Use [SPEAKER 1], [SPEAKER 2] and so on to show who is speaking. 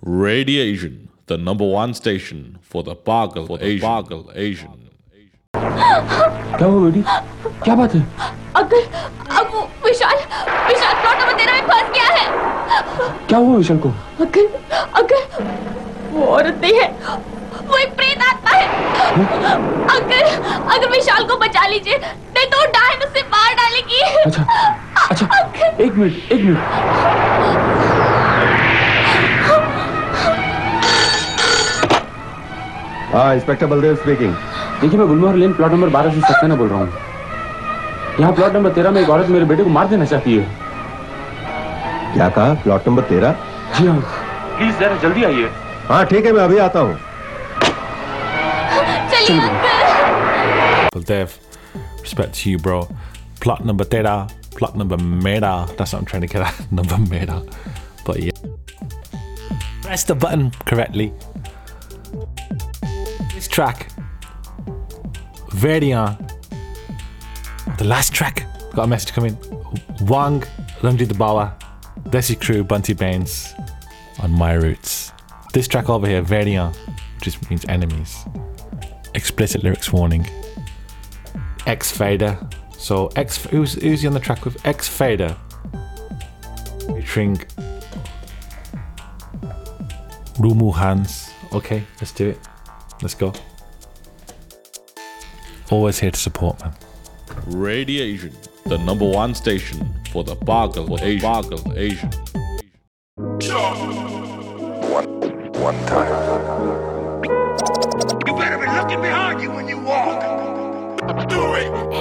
[SPEAKER 1] Radiation, the number one station for the Pagal Asian.
[SPEAKER 2] क्या हुआ बेटी? क्या बात है?
[SPEAKER 3] अगर अब वो विशाल विशाल प्लॉट नंबर 13 में फंस गया है।
[SPEAKER 2] क्या हुआ विशाल को?
[SPEAKER 3] अगर वो औरत नहीं है, वो एक प्रेत आत्मा है। अगर विशाल को बचा लीजिए, नहीं तो वो डायन उसे मार डालेगी।
[SPEAKER 2] अच्छा, एक मिनट।
[SPEAKER 4] हाँ, इंस्पेक्टर बलदेव स्पीकिंग।
[SPEAKER 2] देखिए, मैं गुलमोहर लेन प्लॉट नंबर 12 से सक्सेना बोल रहा हूँ। यहाँ प्लॉट नंबर 13 में एक औरत मेरे बेटे को मार देना चाहती है।
[SPEAKER 4] क्या कहा? Plot number 13?
[SPEAKER 2] जी हाँ, प्लीज जरा जल्दी आइए।
[SPEAKER 4] हाँ ठीक है, मैं अभी आता हूँ।
[SPEAKER 3] चलिए uncle.
[SPEAKER 1] Baldev, respect to you, bro. Plot number 13, plot number meta. That's what I'm trying to get at. Number meta. But yeah. Press the button correctly. This track, Verdian. The last track, got a message coming. Wang, Ranjit Bawa, Desi Crew, Bunty Baines on My Roots. This track over here, Verdian, just means enemies. Explicit lyrics warning. X Fader. So who's he on the track with? X Fader. Featuring Rumu Hans. Okay, let's do it. Let's go. Always here to support, man. Radiation, the number one station for the Pagal Asian.
[SPEAKER 5] One time. You better be looking behind you when you walk. Do it.